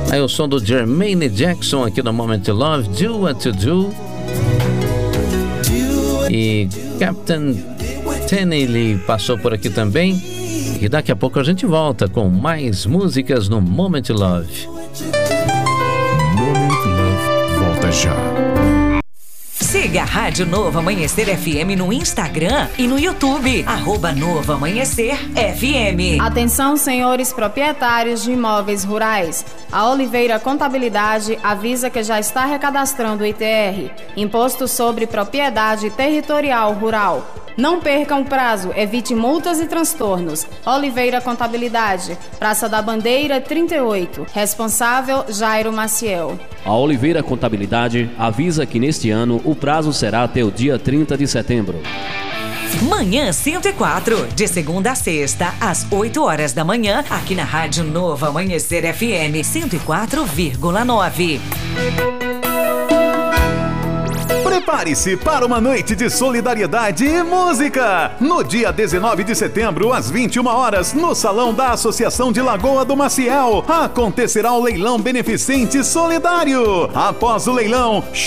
Aí o som do Jermaine Jackson aqui no Moment to Love, Do What to Do. E Captain Tenney passou por aqui também. E daqui a pouco a gente volta com mais músicas no Moment to Love. Moment to Love volta já. Siga a Rádio Novo Amanhecer FM no Instagram e no YouTube. @Novo Amanhecer FM. Atenção, senhores proprietários de imóveis rurais. A Oliveira Contabilidade avisa que já está recadastrando o ITR, Imposto sobre Propriedade Territorial Rural. Não percam o prazo, evite multas e transtornos. Oliveira Contabilidade, Praça da Bandeira 38. Responsável, Jairo Maciel. A Oliveira Contabilidade avisa que neste ano o prazo será até o dia 30 de setembro. Manhã 104, de segunda a sexta, às 8 horas da manhã, aqui na Rádio Novo Amanhecer FM 104,9. Prepare-se para uma noite de solidariedade e música. No dia 19 de setembro, às 21 horas, no Salão da Associação de Lagoa do Maciel, acontecerá o leilão beneficente solidário. Após o leilão,